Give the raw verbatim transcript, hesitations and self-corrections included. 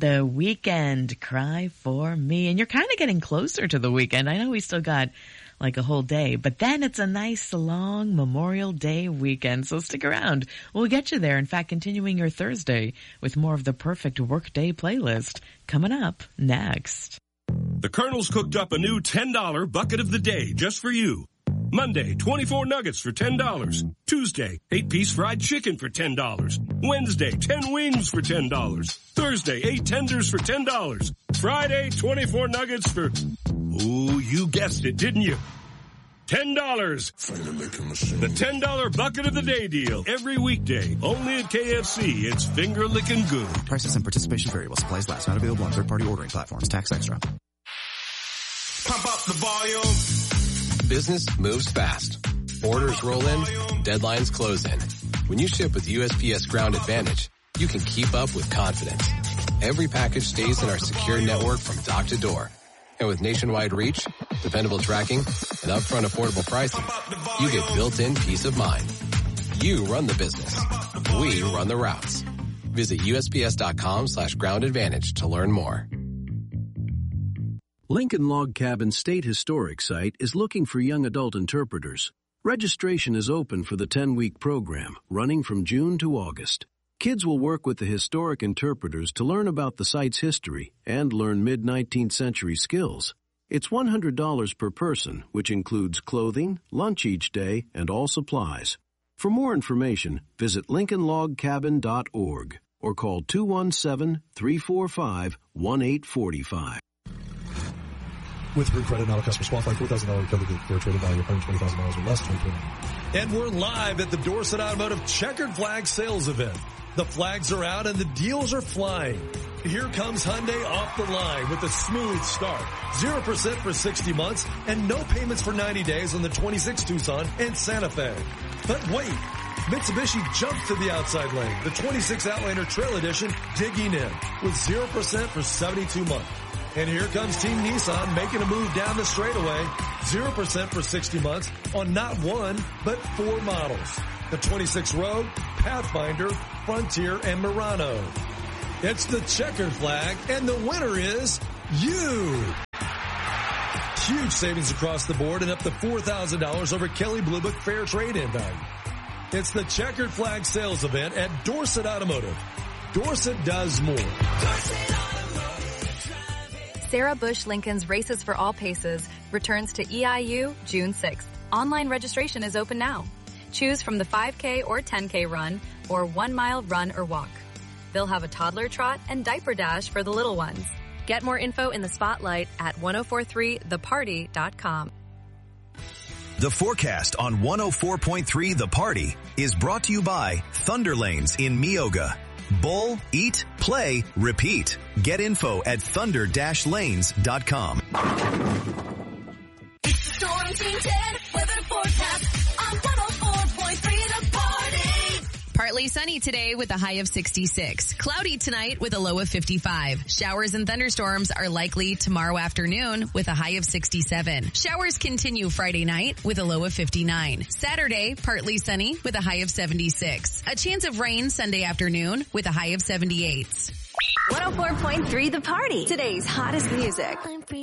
the weekend, Cry for Me. And you're kind of getting closer to the weekend. I know we still got like a whole day, but then it's a nice long Memorial Day weekend. So stick around. We'll get you there. In fact, continuing your Thursday with more of the perfect workday playlist coming up next. The Colonel's cooked up a new ten dollar bucket of the day just for you. Monday, twenty-four nuggets for ten dollars. Tuesday, eight piece fried chicken for ten dollars. Wednesday, ten wings for ten dollars. Thursday, eight tenders for ten dollars. Friday, twenty-four nuggets for, oh, you guessed it, didn't you? ten dollars. The ten dollar bucket of the day deal. Every weekday. Only at K F C. It's finger licking good. Prices and participation variable. Supplies last. Not available on third party ordering platforms. Tax extra. Pump up the volume. Business moves fast. Orders roll in. Deadlines close in. When you ship with U S P S Ground Advantage, you can keep up with confidence. Every package stays in our secure network from dock to door. And with nationwide reach, dependable tracking, and upfront affordable pricing, you get built-in peace of mind. You run the business. We run the routes. Visit USPS.com slash ground advantage to learn more. Lincoln Log Cabin State Historic Site is looking for young adult interpreters. Registration is open for the ten-week program, running from June to August. Kids will work with the historic interpreters to learn about the site's history and learn mid-nineteenth century skills. It's one hundred dollars per person, which includes clothing, lunch each day, and all supplies. For more information, visit lincoln log cabin dot org or call two one seven, three four five, one eight four five. With Root Credit, not a customer's qualified, four thousand dollars recovery for a trading value of one hundred twenty thousand dollars or less. And we're live at the Dorset Automotive Checkered Flag Sales Event. The flags are out and the deals are flying. Here comes Hyundai off the line with a smooth start. zero percent for sixty months and no payments for ninety days on the twenty-six Tucson and Santa Fe. But wait, Mitsubishi jumps to the outside lane. The twenty-six Outlander Trail Edition digging in with zero percent for seventy-two months. And here comes Team Nissan making a move down the straightaway. zero percent for sixty months on not one, but four models. The twenty-six Rogue, Pathfinder, Frontier, and Murano. It's the checkered flag, and the winner is you. Huge savings across the board and up to four thousand dollars over Kelley Blue Book Fair Trade-In value. It's the checkered flag sales event at Dorset Automotive. Dorset does more. Dorset Sarah Bush Lincoln's Races for All Paces returns to E I U June sixth. Online registration is open now. Choose from the five K or ten K run or one mile run or walk. They'll have a toddler trot and diaper dash for the little ones. Get more info in the spotlight at ten forty-three the party dot com. The forecast on one oh four point three The Party is brought to you by Thunder Lanes in Meoga. Bowl, eat, play, repeat. Get info at thunder dash lanes dot com. It's the Storm Team ten weather forecast on one oh four point three The Party. Partly sunny today with a high of sixty-six. Cloudy tonight with a low of fifty-five. Showers and thunderstorms are likely tomorrow afternoon with a high of sixty-seven. Showers continue Friday night with a low of fifty-nine. Saturday, partly sunny with a high of seventy-six. A chance of rain Sunday afternoon with a high of seventy-eight. one oh four point three The Party. Today's hottest music.